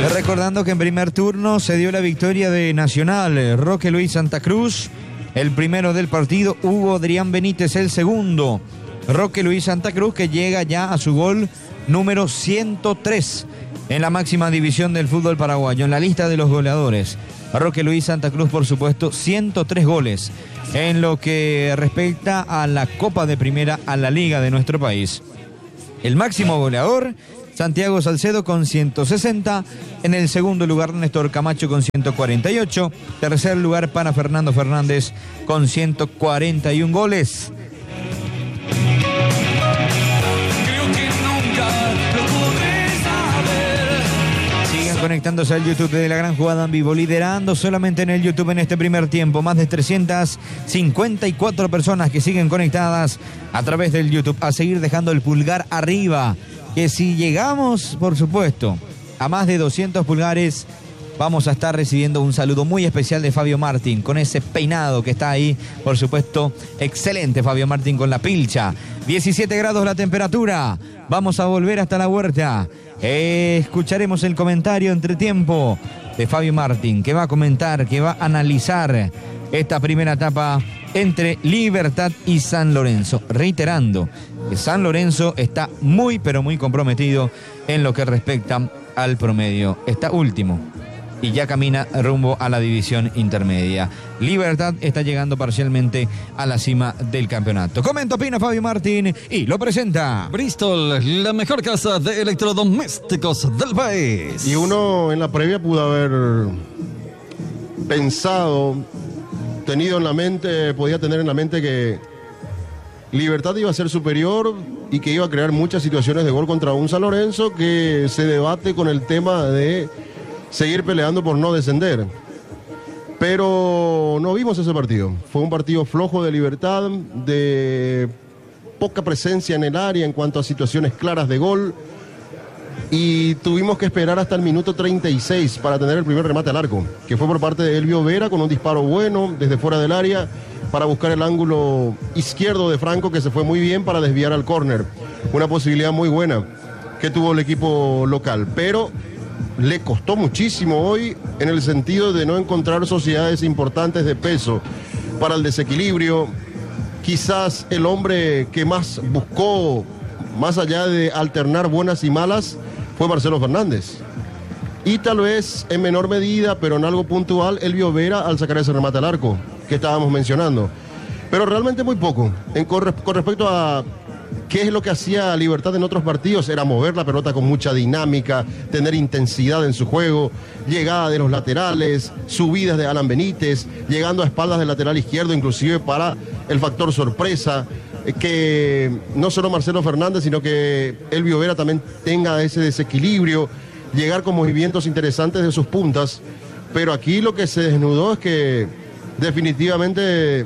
Recordando que en primer turno se dio la victoria de Nacional, Roque Luis Santa Cruz, el primero del partido, Hugo Adrián Benítez el segundo. Roque Luis Santa Cruz, que llega ya a su gol número 103 en la máxima división del fútbol paraguayo, en la lista de los goleadores. Roque Luis Santa Cruz, por supuesto, 103 goles en lo que respecta a la Copa de Primera, a la Liga de nuestro país. El máximo goleador, Santiago Salcedo con 160. En el segundo lugar, Néstor Camacho con 148. Tercer lugar para Fernando Fernández con 141 goles. Conectándose al YouTube de La Gran Jugada en vivo, liderando solamente en el YouTube en este primer tiempo, más de 354 personas que siguen conectadas a través del YouTube, a seguir dejando el pulgar arriba, que si llegamos, por supuesto, a más de 200 pulgares, vamos a estar recibiendo un saludo muy especial de Fabio Martín, con ese peinado que está ahí, por supuesto, excelente Fabio Martín con la pilcha, 17 grados la temperatura, vamos a volver hasta la huerta. Escucharemos el comentario entre tiempo de Fabio Martín, que va a comentar, que va a analizar esta primera etapa entre Libertad y San Lorenzo. Reiterando que San Lorenzo está muy, pero muy comprometido en lo que respecta al promedio. Está último y ya camina rumbo a la división intermedia. Libertad está llegando parcialmente a la cima del campeonato. Comenta, opina Fabio Martín y lo presenta Bristol, la mejor casa de electrodomésticos del país. Y uno en la previa pudo haber pensado, podía tener en la mente que Libertad iba a ser superior y que iba a crear muchas situaciones de gol contra un San Lorenzo que se debate con el tema de seguir peleando por no descender. Pero no vimos ese partido. Fue un partido flojo de Libertad, de poca presencia en el área en cuanto a situaciones claras de gol. Y tuvimos que esperar hasta el minuto 36 para tener el primer remate al arco, que fue por parte de Elvio Vera con un disparo bueno desde fuera del área para buscar el ángulo izquierdo de Franco, que se fue muy bien para desviar al córner. Una posibilidad muy buena que tuvo el equipo local. Pero le costó muchísimo hoy en el sentido de no encontrar sociedades importantes de peso para el desequilibrio. Quizás el hombre que más buscó, más allá de alternar buenas y malas, fue Marcelo Fernández. Y tal vez en menor medida, pero en algo puntual, Elvio Vera al sacar ese remate al arco que estábamos mencionando. Pero realmente muy poco. Con respecto a ¿qué es lo que hacía Libertad en otros partidos? Era mover la pelota con mucha dinámica, tener intensidad en su juego, llegada de los laterales, subidas de Alan Benítez, llegando a espaldas del lateral izquierdo, inclusive para el factor sorpresa, que no solo Marcelo Fernández, sino que Elvio Vera también tenga ese desequilibrio, llegar con movimientos interesantes de sus puntas. Pero aquí lo que se desnudó es que definitivamente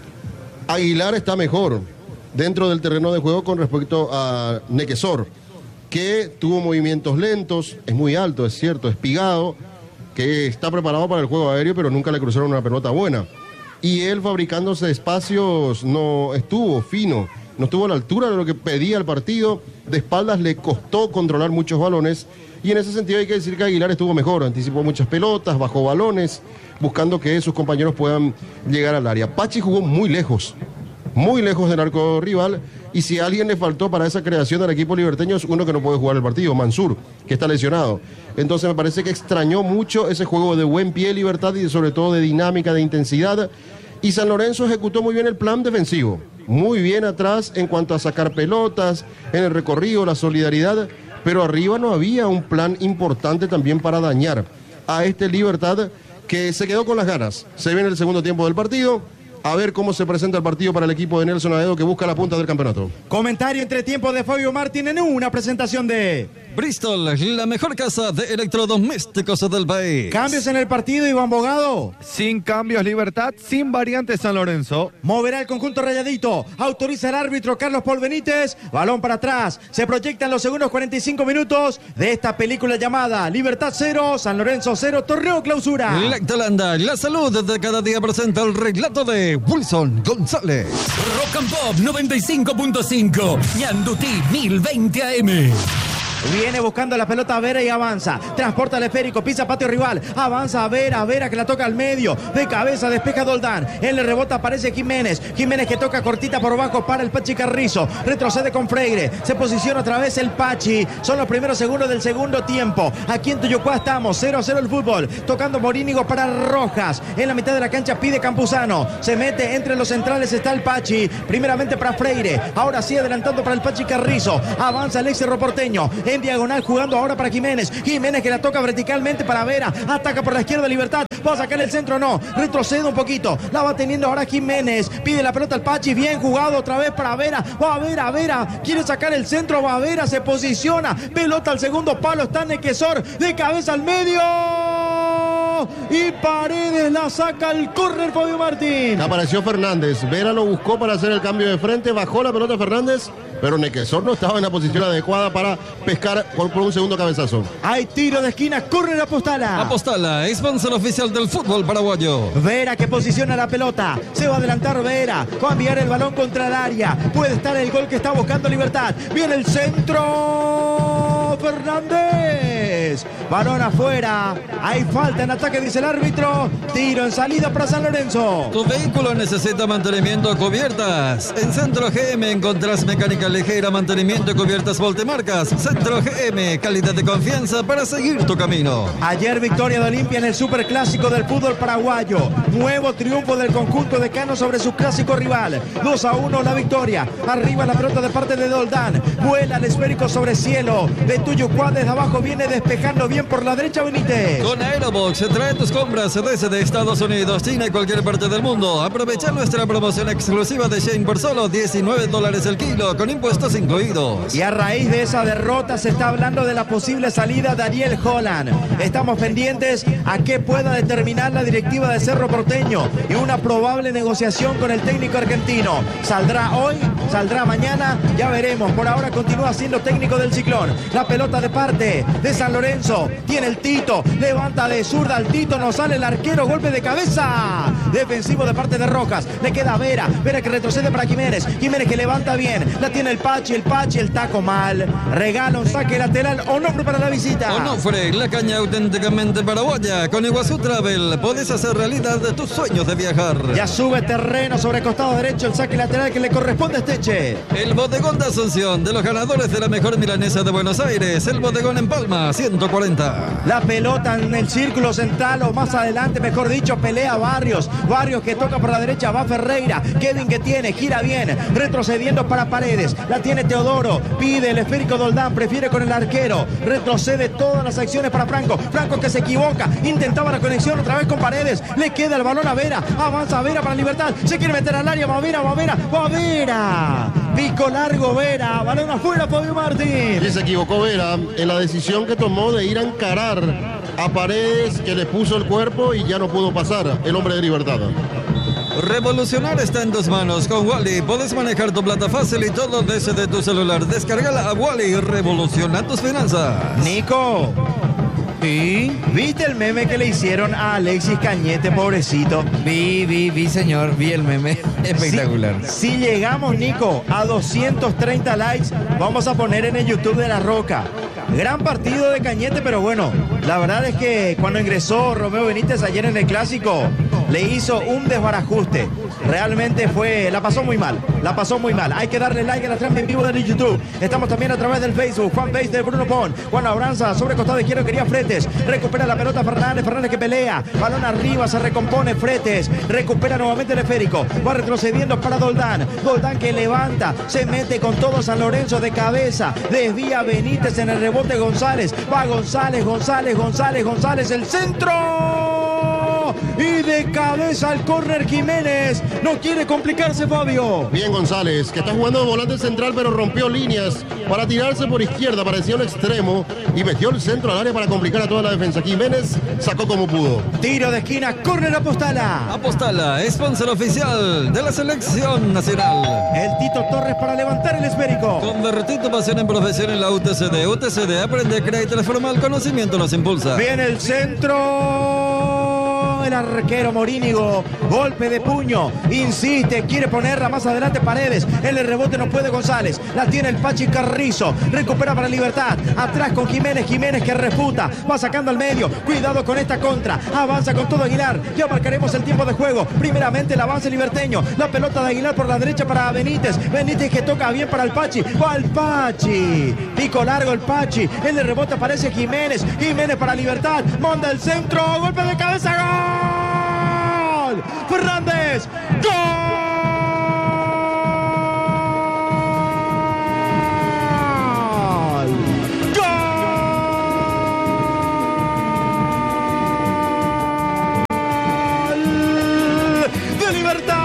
Aguilar está mejor dentro del terreno de juego con respecto a Nequesor, que tuvo movimientos lentos, es muy alto, es cierto, espigado, que está preparado para el juego aéreo, pero nunca le cruzaron una pelota buena. Y él fabricándose espacios no estuvo fino, no estuvo a la altura de lo que pedía el partido, de espaldas le costó controlar muchos balones, y en ese sentido hay que decir que Aguilar estuvo mejor, anticipó muchas pelotas, bajó balones, buscando que sus compañeros puedan llegar al área. Pachi jugó muy lejos del arco rival, y si a alguien le faltó para esa creación del equipo liberteño es uno que no puede jugar el partido, Mansur, que está lesionado. Entonces me parece que extrañó mucho ese juego de buen pie, Libertad, y sobre todo de dinámica, de intensidad. Y San Lorenzo ejecutó muy bien el plan defensivo, muy bien atrás en cuanto a sacar pelotas, en el recorrido, la solidaridad, pero arriba no había un plan importante también para dañar a este Libertad, que se quedó con las ganas. Se viene el segundo tiempo del partido. A ver cómo se presenta el partido para el equipo de Nelson Aedo, que busca la punta del campeonato. Comentario entre tiempo de Fabio Martín en una presentación de Bristol, la mejor casa de electrodomésticos del país. Cambios en el partido, Iván Bogado. Sin cambios, Libertad, sin variantes, San Lorenzo. Moverá el conjunto rayadito. Autoriza el árbitro Carlos Paul Benítez. Balón para atrás. Se proyectan los segundos 45 minutos de esta película llamada Libertad 0, San Lorenzo 0, torneo clausura. Lactolanda, la salud de cada día presenta el relato de Wilson González. Rock and Pop 95.5 Ñandutí 1020 AM. Viene buscando la pelota Vera y avanza. Transporta el esférico, pisa patio rival. Avanza Vera que la toca al medio. De cabeza despeja Doldán. En el rebote aparece Jiménez. Jiménez que toca cortita por bajo para el Pachi Carrizo. Retrocede con Freire. Se posiciona otra vez el Pachi. Son los primeros segundos del segundo tiempo. Aquí en Tuyucuá estamos. 0-0 el fútbol. Tocando Morínigo para Rojas. En la mitad de la cancha pide Campuzano. Se mete entre los centrales. Está el Pachi. Primeramente para Freire. Ahora sí adelantando para el Pachi Carrizo. Avanza el ex Cerro Porteño. En diagonal jugando ahora para Jiménez. Jiménez que la toca verticalmente para Vera. Ataca por la izquierda Libertad. Va a sacar el centro, no. Retrocede un poquito. La va teniendo ahora Jiménez. Pide la pelota al Pachi. Bien jugado otra vez para Vera. Va Vera. Quiere sacar el centro. Va Vera. Se posiciona. Pelota al segundo palo. Está Nequesor. De cabeza al medio. Y Paredes la saca al córner Fabio Martín. Apareció Fernández. Vera lo buscó para hacer el cambio de frente. Bajó la pelota Fernández. Pero Nequesor no estaba en la posición adecuada para pescar por un segundo cabezazo. Hay tiro de esquina, córner Apostala. Apostala, sponsor oficial del fútbol paraguayo. Vera que posiciona la pelota. Se va a adelantar Vera. Va a enviar el balón contra el área. Puede estar el gol que está buscando Libertad. Viene el centro. Fernández. Balón afuera. Hay falta en ataque, dice el árbitro. Tiro en salida para San Lorenzo. Tu vehículo necesita mantenimiento, cubiertas. En Centro GM encontrás mecánica ligera, mantenimiento y cubiertas multimarcas. Centro GM, calidad de confianza para seguir tu camino. Ayer victoria de Olimpia en el superclásico del fútbol paraguayo. Nuevo triunfo del conjunto de Cano sobre su clásico rival. 2-1 la victoria. Arriba la pelota de parte de Doldán. Vuela el esférico sobre cielo. De Tuyucuá desde abajo viene despejando bien por la derecha Benítez. Con Aerobox trae tus compras desde Estados Unidos, China y cualquier parte del mundo. Aprovecha nuestra promoción exclusiva de Shane por solo $19 el kilo, con impuestos incluidos. Y a raíz de esa derrota se está hablando de la posible salida de Ariel Holland. Estamos pendientes a qué pueda determinar la directiva de Cerro Porteño y una probable negociación con el técnico argentino. ¿Saldrá hoy? ¿Saldrá mañana? Ya veremos. Por ahora continúa siendo técnico del Ciclón. La pelota de parte de San Lorenzo. Tiene el Tito. Levanta de zurda al Tito. No sale el arquero. Golpe de cabeza. Defensivo de parte de Rojas. Le queda Vera. Vera que retrocede para Jiménez. Jiménez que levanta bien. La tiene el Pachi. El taco mal. Regala un saque lateral. Onofre para la visita. Onofre, la caña auténticamente paraguaya. Con Iguazú Travel podés hacer realidad de tus sueños de viajar. Ya sube terreno sobre costado derecho. El saque lateral que le corresponde a Esteche. El bodegón de Asunción, de los ganadores de la mejor milanesa de Buenos Aires. El bodegón en Palma, 140. La pelota en el círculo central o más adelante, mejor dicho, pelea Barrios. Barrios que toca por la derecha, va Ferreira. Kevin que tiene, gira bien, retrocediendo para Paredes. La tiene Teodoro, pide el esférico Doldán, prefiere con el arquero. Retrocede todas las acciones para Franco. Franco que se equivoca, intentaba la conexión otra vez con Paredes. Le queda el balón a Vera, avanza Vera para Libertad. Se quiere meter al área, va Vera. Pico largo Vera, balón afuera Fabio Martín. Y se equivocó Vera en la decisión que tomó de ir a encarar a Paredes, que le puso el cuerpo y ya no pudo pasar el hombre de Libertad. Revolucionar está en tus manos. Con Wally puedes manejar tu plata fácil y todo desde tu celular. Descárgala a Wally y revoluciona tus finanzas. Nico, Sí, ¿viste el meme que le hicieron a Alexis Cañete, pobrecito? vi, señor, vi el meme. Espectacular. Si llegamos, Nico, a 230 likes, vamos a poner en el YouTube de La Roca. Gran partido de Cañete, pero bueno, la verdad es que cuando ingresó Romeo Benítez ayer en el Clásico, le hizo un desbarajuste. Realmente la pasó muy mal. Hay que darle like a la transmisión en vivo del YouTube. Estamos también a través del Facebook, fanpage de Bruno Pon. Juan Abranza, sobre costado izquierdo, quería Fretes. Recupera la pelota Fernández que pelea. Balón arriba, se recompone Fretes. Recupera nuevamente el esférico. Va retrocediendo para Doldán. Doldán que levanta, se mete con todo San Lorenzo de cabeza. Desvía Benítez en el rebote González. Va González, el centro. Y de cabeza al córner Jiménez. No quiere complicarse Fabio. Bien González, que está jugando de volante central, pero rompió líneas para tirarse por izquierda, parecía un extremo, y metió el centro al área para complicar a toda la defensa. Jiménez sacó como pudo. Tiro de esquina, córner Apostala. Apostala, sponsor oficial de la selección nacional. El Tito Torres para levantar el esférico. Convertí tu pasión en profesión en la UTCD. UTCD, aprende, crea y transforma. El conocimiento nos impulsa. Viene el centro. Tocó el arquero Morínigo. Golpe de puño. Insiste, quiere ponerla más adelante Paredes. En el rebote no puede González. La tiene el Pachi Carrizo. Recupera para Libertad. Atrás con Jiménez. Jiménez que refuta. Va sacando al medio. Cuidado con esta contra. Avanza con todo Aguilar. Ya marcaremos el tiempo de juego. Primeramente el avance liberteño. La pelota de Aguilar por la derecha para Benítez. Benítez que toca bien para el Pachi. Va el Pachi. Pico largo el Pachi. En el rebote aparece Jiménez. Jiménez para Libertad. Manda el centro. Golpe de cabeza. ¡Gol!